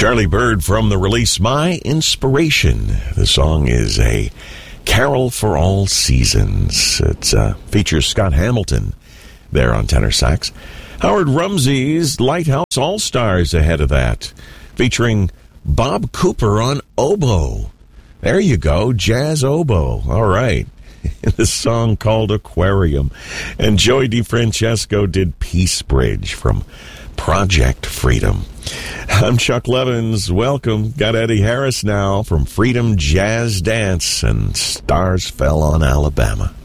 Charlie Bird from the release My Inspiration. The song is a carol for all seasons. It features Scott Hamilton there on tenor sax. Howard Rumsey's Lighthouse All-Stars ahead of that, featuring Bob Cooper on oboe. There you go, jazz oboe. All right. The song called Aquarium. And Joey DeFrancesco did Peace Bridge from Project Freedom. I'm Chuck Levins. Welcome. Got Eddie Harris now from Freedom Jazz Dance and Stars Fell on Alabama.